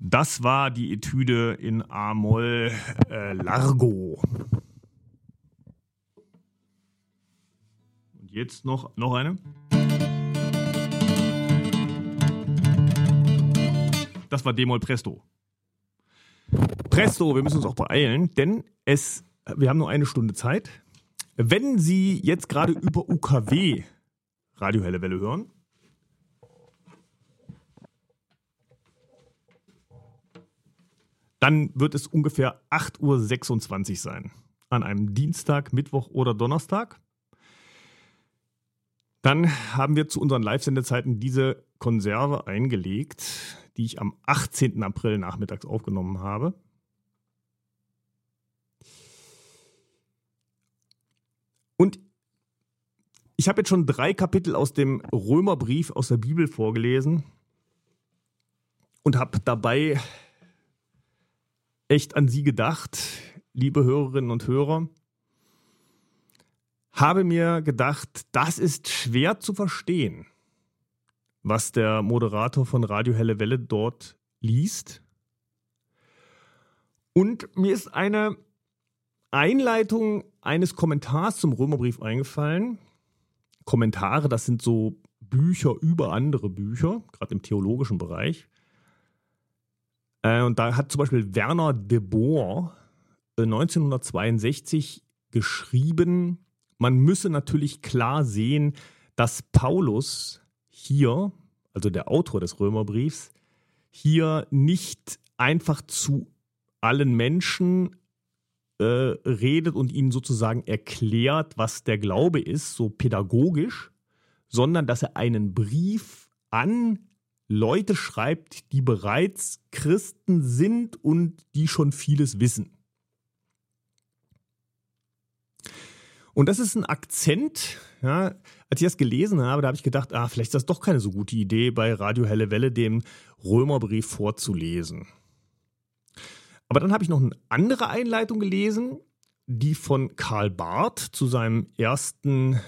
Das war die Etüde in A-Moll Largo. Und jetzt noch eine. Das war D-Moll Presto. Presto, wir müssen uns auch beeilen, denn wir haben nur eine Stunde Zeit. Wenn Sie jetzt gerade über UKW Radio Helle Welle hören, dann wird es ungefähr 8:26 Uhr sein. An einem Dienstag, Mittwoch oder Donnerstag. Dann haben wir zu unseren Live-Sendezeiten diese Konserve eingelegt, die ich am 18. April nachmittags aufgenommen habe. Und ich habe jetzt schon 3 Kapitel aus dem Römerbrief aus der Bibel vorgelesen und habe dabei echt an Sie gedacht, liebe Hörerinnen und Hörer. Habe mir gedacht, das ist schwer zu verstehen, was der Moderator von Radio Helle Welle dort liest. Und mir ist eine Einleitung eines Kommentars zum Römerbrief eingefallen. Kommentare, das sind so Bücher über andere Bücher, gerade im theologischen Bereich. Und da hat zum Beispiel Werner de Boer 1962 geschrieben, man müsse natürlich klar sehen, dass Paulus hier, also der Autor des Römerbriefs, hier nicht einfach zu allen Menschen redet und ihnen sozusagen erklärt, was der Glaube ist, so pädagogisch, sondern dass er einen Brief an Leute schreibt, die bereits Christen sind und die schon vieles wissen. Und das ist ein Akzent, ja, als ich das gelesen habe, da habe ich gedacht, vielleicht ist das doch keine so gute Idee, bei Radio Helle Welle den Römerbrief vorzulesen. Aber dann habe ich noch eine andere Einleitung gelesen, die von Karl Barth zu seinem ersten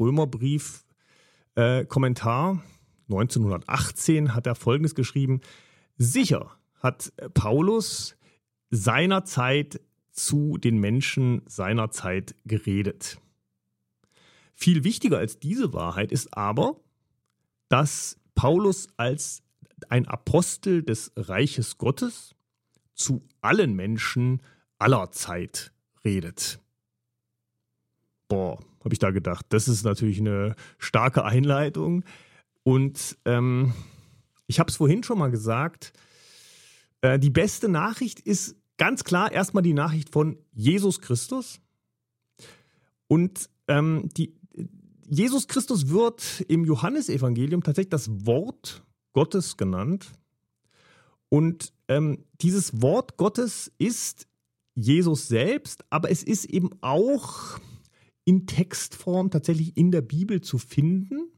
Römerbrief-Kommentar 1918 hat er Folgendes geschrieben: Sicher hat Paulus seinerzeit zu den Menschen seiner Zeit geredet. Viel wichtiger als diese Wahrheit ist aber, dass Paulus als ein Apostel des Reiches Gottes zu allen Menschen aller Zeit redet. Habe ich da gedacht, das ist natürlich eine starke Einleitung. Und ich habe es vorhin schon mal gesagt, die beste Nachricht ist ganz klar erstmal die Nachricht von Jesus Christus. Und Jesus Christus wird im Johannesevangelium tatsächlich das Wort Gottes genannt. Und dieses Wort Gottes ist Jesus selbst, aber es ist eben auch in Textform tatsächlich in der Bibel zu finden.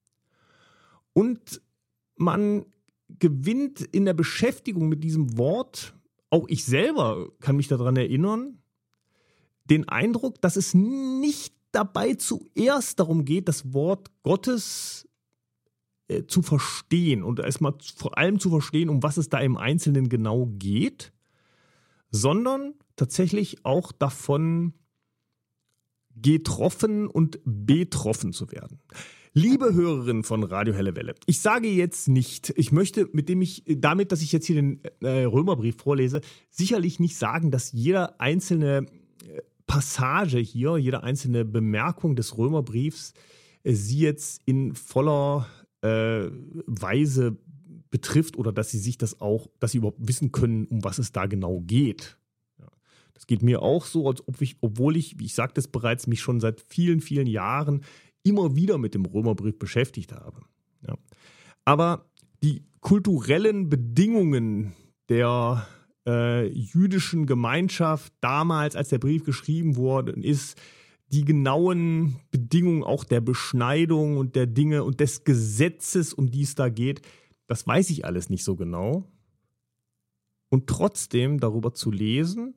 Und man gewinnt in der Beschäftigung mit diesem Wort, auch ich selber kann mich daran erinnern, den Eindruck, dass es nicht dabei zuerst darum geht, das Wort Gottes zu verstehen und erstmal vor allem zu verstehen, um was es da im Einzelnen genau geht, sondern tatsächlich auch davon getroffen und betroffen zu werden. Liebe Hörerinnen von Radio Helle Welle, ich sage jetzt nicht, ich möchte damit, dass ich jetzt hier den Römerbrief vorlese, sicherlich nicht sagen, dass jede einzelne Passage hier, jede einzelne Bemerkung des Römerbriefs Sie jetzt in voller Weise betrifft oder dass Sie sich dass Sie überhaupt wissen können, um was es da genau geht. Ja. Das geht mir auch so, als obwohl ich, wie ich sagte es bereits, mich schon seit vielen, vielen Jahren immer wieder mit dem Römerbrief beschäftigt habe. Ja. Aber die kulturellen Bedingungen der jüdischen Gemeinschaft damals, als der Brief geschrieben worden ist, die genauen Bedingungen auch der Beschneidung und der Dinge und des Gesetzes, um die es da geht, das weiß ich alles nicht so genau. Und trotzdem darüber zu lesen,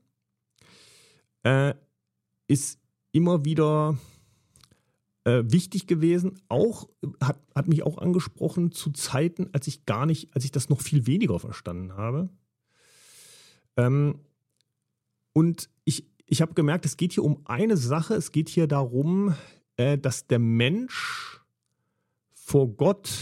ist immer wieder wichtig gewesen. Auch hat mich auch angesprochen zu Zeiten, als ich das noch viel weniger verstanden habe. Und ich habe gemerkt, es geht hier um eine Sache. Es geht hier darum, dass der Mensch vor Gott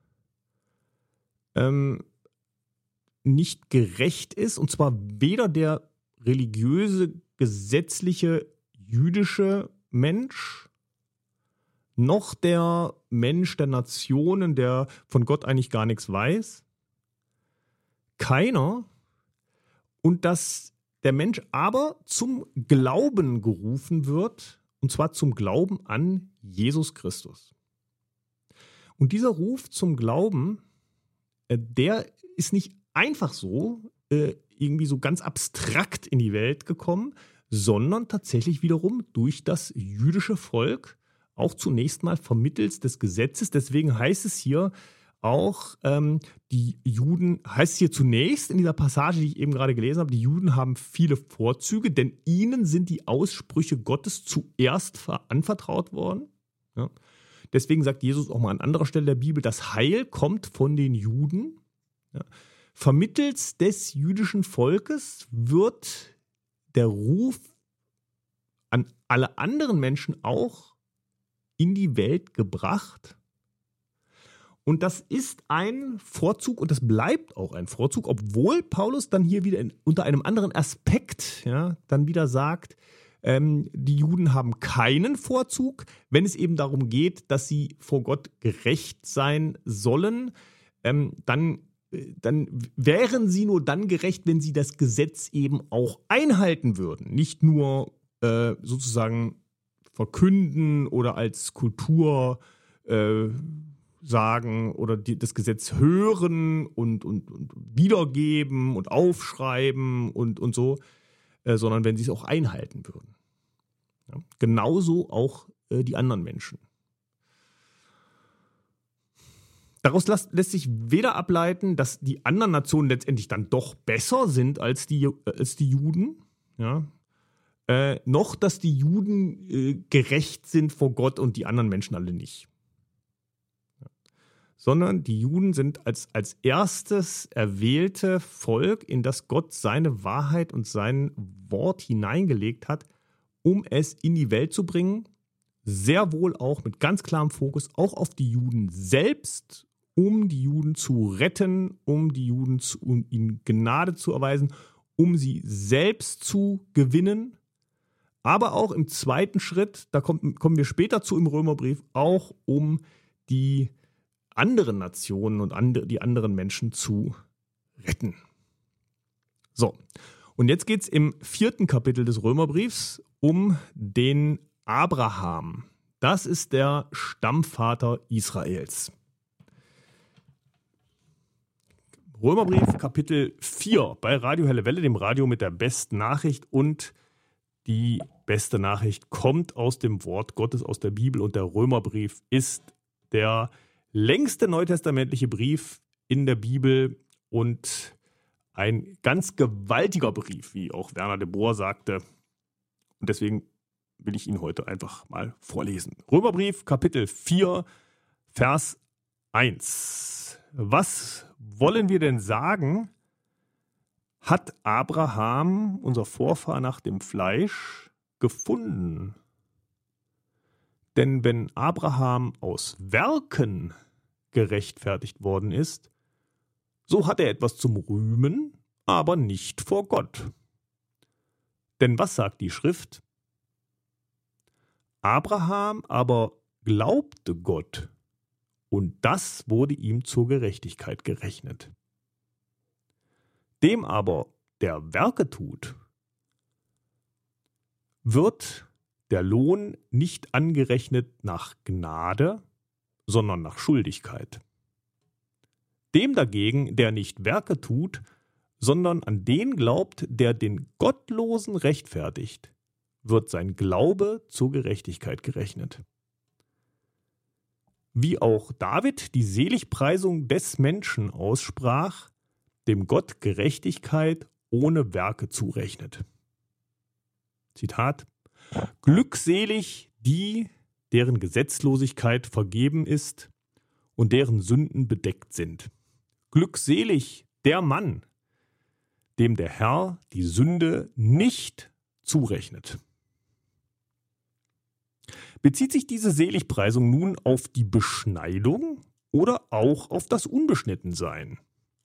nicht gerecht ist. Und zwar weder der religiöse, gesetzliche, jüdische Mensch, noch der Mensch der Nationen, der von Gott eigentlich gar nichts weiß. Keiner. Und dass der Mensch aber zum Glauben gerufen wird, und zwar zum Glauben an Jesus Christus. Und dieser Ruf zum Glauben, der ist nicht einfach so, irgendwie so ganz abstrakt in die Welt gekommen, sondern tatsächlich wiederum durch das jüdische Volk, auch zunächst mal vermittels des Gesetzes. Deswegen heißt es hier auch, die Juden, heißt es hier zunächst in dieser Passage, die ich eben gerade gelesen habe, die Juden haben viele Vorzüge, denn ihnen sind die Aussprüche Gottes zuerst anvertraut worden. Ja. Deswegen sagt Jesus auch mal an anderer Stelle der Bibel, das Heil kommt von den Juden. Ja. Vermittels des jüdischen Volkes wird der Ruf an alle anderen Menschen auch in die Welt gebracht. Und das ist ein Vorzug und das bleibt auch ein Vorzug, obwohl Paulus dann hier wieder unter einem anderen Aspekt dann wieder sagt, die Juden haben keinen Vorzug, wenn es eben darum geht, dass sie vor Gott gerecht sein sollen, dann wären sie nur dann gerecht, wenn sie das Gesetz eben auch einhalten würden. Nicht nur sozusagen verkünden oder als Kultur sagen oder das Gesetz hören und wiedergeben und aufschreiben und so, sondern wenn sie es auch einhalten würden. Ja? Genauso auch die anderen Menschen. Daraus lässt sich weder ableiten, dass die anderen Nationen letztendlich dann doch besser sind als die Juden, ja? Noch, dass die Juden gerecht sind vor Gott und die anderen Menschen alle nicht. Ja. Sondern die Juden sind als erstes erwählte Volk, in das Gott seine Wahrheit und sein Wort hineingelegt hat, um es in die Welt zu bringen. Sehr wohl auch mit ganz klarem Fokus auch auf die Juden selbst, um die Juden zu retten, um ihnen Gnade zu erweisen, um sie selbst zu gewinnen. Aber auch im zweiten Schritt, da kommen wir später zu im Römerbrief, auch um die anderen Nationen und die anderen Menschen zu retten. So, und jetzt geht es im 4. Kapitel des Römerbriefs um den Abraham. Das ist der Stammvater Israels. Römerbrief, Kapitel 4 bei Radio Helle Welle, dem Radio mit der besten Nachricht. Und die beste Nachricht kommt aus dem Wort Gottes, aus der Bibel. Und der Römerbrief ist der längste neutestamentliche Brief in der Bibel und ein ganz gewaltiger Brief, wie auch Werner de Boer sagte. Und deswegen will ich ihn heute einfach mal vorlesen. Römerbrief, Kapitel 4, Vers 1. Was wollen wir denn sagen? Hat Abraham, unser Vorfahr nach dem Fleisch, gefunden? Denn wenn Abraham aus Werken gerechtfertigt worden ist, so hat er etwas zum Rühmen, aber nicht vor Gott. Denn was sagt die Schrift? Abraham aber glaubte Gott, und das wurde ihm zur Gerechtigkeit gerechnet. Dem aber, der Werke tut, wird der Lohn nicht angerechnet nach Gnade, sondern nach Schuldigkeit. Dem dagegen, der nicht Werke tut, sondern an den glaubt, der den Gottlosen rechtfertigt, wird sein Glaube zur Gerechtigkeit gerechnet. Wie auch David die Seligpreisung des Menschen aussprach, dem Gott Gerechtigkeit ohne Werke zurechnet. Zitat: Glückselig die, deren Gesetzlosigkeit vergeben ist und deren Sünden bedeckt sind. Glückselig der Mann, dem der Herr die Sünde nicht zurechnet. Bezieht sich diese Seligpreisung nun auf die Beschneidung oder auch auf das Unbeschnittensein?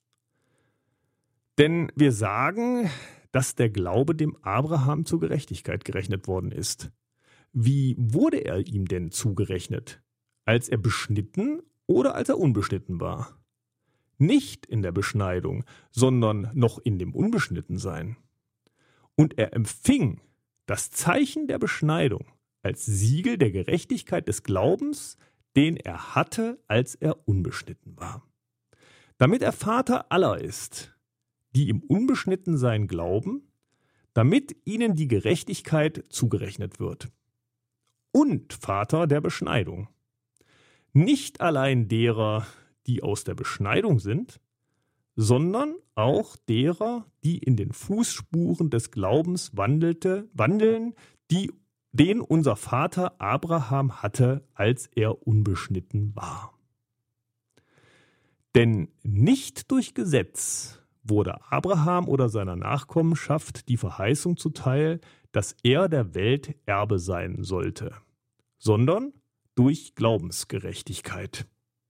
Denn wir sagen, dass der Glaube dem Abraham zur Gerechtigkeit gerechnet worden ist. Wie wurde er ihm denn zugerechnet? Als er beschnitten oder als er unbeschnitten war? Nicht in der Beschneidung, sondern noch in dem Unbeschnittensein. Und er empfing das Zeichen der Beschneidung als Siegel der Gerechtigkeit des Glaubens, den er hatte, als er unbeschnitten war. Damit er Vater aller ist, die im Unbeschnittensein glauben, damit ihnen die Gerechtigkeit zugerechnet wird. Und Vater der Beschneidung. Nicht allein derer, die aus der Beschneidung sind, sondern auch derer, die in den Fußspuren des Glaubens wandeln, den unser Vater Abraham hatte, als er unbeschnitten war. Denn nicht durch Gesetz wurde Abraham oder seiner Nachkommenschaft die Verheißung zuteil, dass er der Welt Erbe sein sollte, sondern durch Glaubensgerechtigkeit.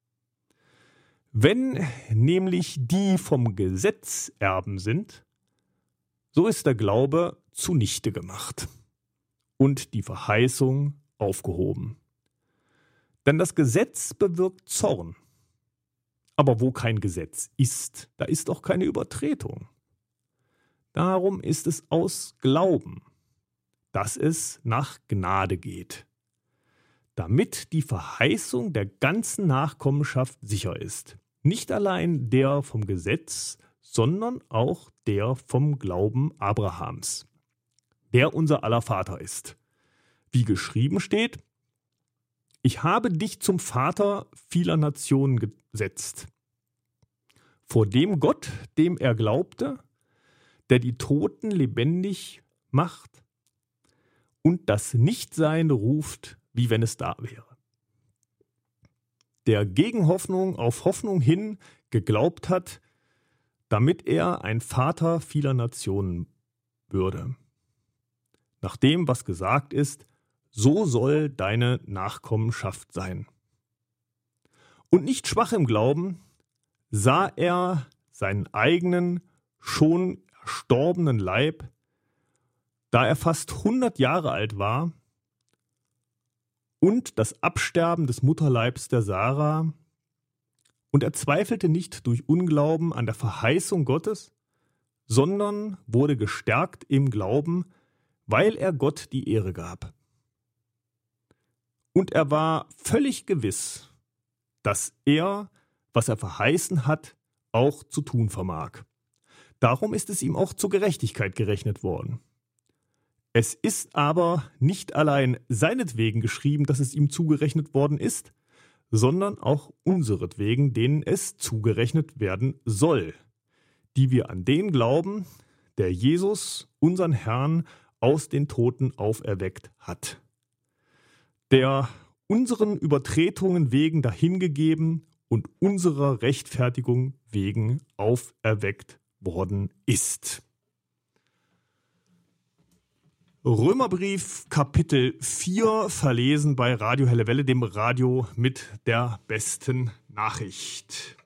Wenn nämlich die vom Gesetz Erben sind, so ist der Glaube zunichte gemacht und die Verheißung aufgehoben. Denn das Gesetz bewirkt Zorn. Aber wo kein Gesetz ist, da ist auch keine Übertretung. Darum ist es aus Glauben, dass es nach Gnade geht, damit die Verheißung der ganzen Nachkommenschaft sicher ist. Nicht allein der vom Gesetz, sondern auch der vom Glauben Abrahams, der unser aller Vater ist. Wie geschrieben steht: Ich habe dich zum Vater vieler Nationen gesetzt, vor dem Gott, dem er glaubte, der die Toten lebendig macht und das Nichtsein ruft, wie wenn es da wäre. Der gegen Hoffnung auf Hoffnung hin geglaubt hat, damit er ein Vater vieler Nationen würde. Nach dem, was gesagt ist, so soll deine Nachkommenschaft sein. Und nicht schwach im Glauben, sah er seinen eigenen, schon erstorbenen Leib, da er fast 100 Jahre alt war, und das Absterben des Mutterleibs der Sarah, und er zweifelte nicht durch Unglauben an der Verheißung Gottes, sondern wurde gestärkt im Glauben, weil er Gott die Ehre gab. Und er war völlig gewiss, dass er, was er verheißen hat, auch zu tun vermag. Darum ist es ihm auch zur Gerechtigkeit gerechnet worden. Es ist aber nicht allein seinetwegen geschrieben, dass es ihm zugerechnet worden ist, sondern auch unseretwegen, denen es zugerechnet werden soll, die wir an den glauben, der Jesus, unseren Herrn, aus den Toten auferweckt hat, der unseren Übertretungen wegen dahingegeben und unserer Rechtfertigung wegen auferweckt worden ist. Römerbrief Kapitel 4, verlesen bei Radio Helle Welle, dem Radio mit der besten Nachricht.